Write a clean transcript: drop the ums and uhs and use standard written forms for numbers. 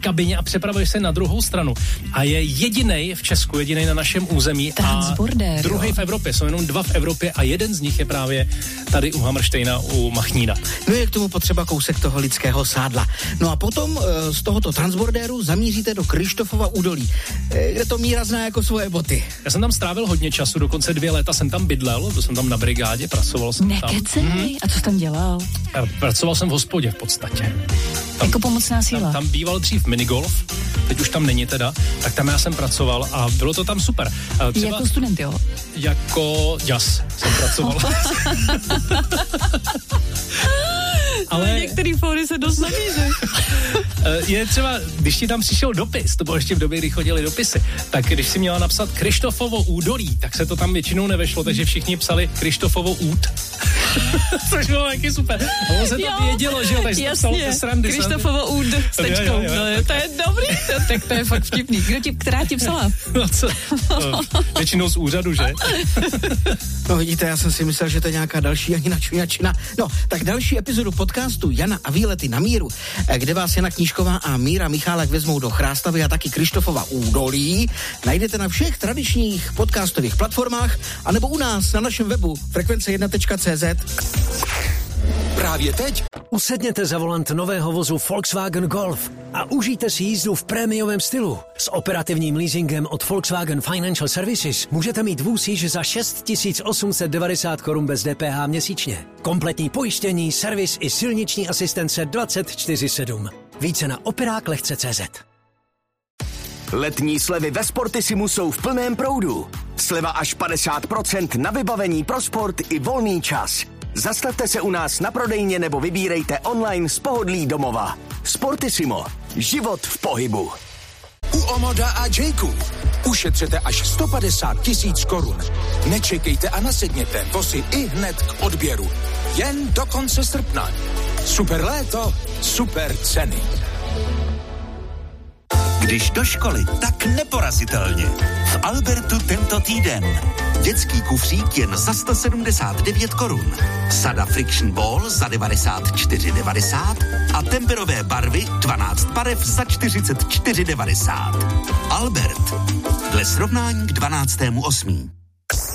kabině a přepravuješ se na druhou stranu. A je jedinej v Česku, jedinej na našem území. Transbordér. A druhý v Evropě. Jsou jenom 2 v Evropě a jeden z nich je právě tady u Hammersteina, u Machnína. No je k tomu potřeba kousek toho lidského sádla. No a potom z tohoto transbordéru zamíříte do Krištofova údolí, kde to Míra zná jako svoje boty. Já jsem tam strávil hodně času, dokonce 2 léta jsem tam bydlel, byl jsem tam na brigádě, pracoval jsem tam. Nekecej, a co jsi tam dělal? Pracoval jsem v hospodě v podstatě. Jako pomocná síla. Tam býval dřív minigolf, teď už tam není teda, tak tam já jsem pracoval a bylo to tam super. Třeba, jako student, jo? Jako jazz jsem pracoval. Ale některý fóry se dost nabízejí. Je třeba, když ti tam přišel dopis, to bylo ještě v době, kdy chodili dopisy, tak když si měla napsat Krištofovo údolí, tak se to tam většinou nevešlo, takže všichni psali Krištofovo út. Což bylo taky super. A ono se to vědělo, že jo, takže to psalo ze srandy. Krištofovo úd s tečkou. Jo. No, to je dobrý, tak to je fakt vtipný. Která ti psala? No co? Většinou z úřadu, že? No vidíte, já jsem si myslel, že to je nějaká další Janina Čuňačina. No, tak další epizodu podcastu Jana a výlety na Míru, kde vás Jana Knížková a Míra Michálek vezmou do Chrástavy a taky Krištofova údolí, najdete na všech tradičních podcastových platformách anebo u nás na našem webu frekvence1.cz. Právě teď usedněte za volant nového vozu Volkswagen Golf a užijte si jízdu v prémiovém stylu. S operativním leasingem od Volkswagen Financial Services můžete mít vůz již za 6 890 korun bez DPH měsíčně. Kompletní pojištění, servis i silniční asistence 24/7. Více na operáklehce.cz. letní slevy ve Sportisimu jsou v plném proudu. Sleva až 50% na vybavení pro sport i volný čas. Zastavte se u nás na prodejně nebo vybírejte online z pohodlí domova. Sportissimo. Život v pohybu. U Omoda a Jayku ušetřete až 150 000 korun. Nečekejte a nasedněte vozy i hned k odběru. Jen do konce srpna. Super léto, super ceny. Když do školy, tak neporazitelně. V Albertu tento týden. Dětský kufřík jen za 179 korun. Sada Friction Ball za 94,90 a temperové barvy 12 barev za 44,90. Albert. Dle srovnání k 12.8.